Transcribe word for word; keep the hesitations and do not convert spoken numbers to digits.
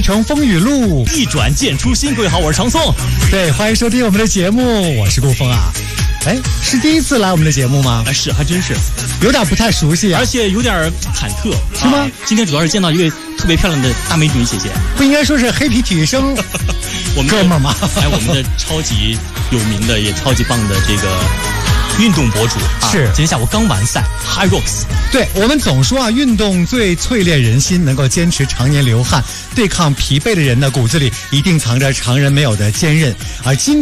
乘风雨路， 一转剑出新贵好，我是常松。 对，欢迎收听我们的节目，我是顾峰啊。哎，是第一次来我们的节目吗？ 哎，是，还真是， 有点不太熟悉啊， 而且有点忐忑， 是吗、啊？ 今天主要是见到一位特别漂亮的大美女姐姐， 不应该说是黑皮体育生我们哥们儿吗？ 哎，我们的超级有名的也超级棒的这个运动博主啊， 是， 今天下午刚完赛 ，High Rocks。 对，我们总说啊，运动最淬炼人心，能够坚持常年流汗、对抗疲惫的人呢，骨子里一定藏着常人没有的坚韧，而今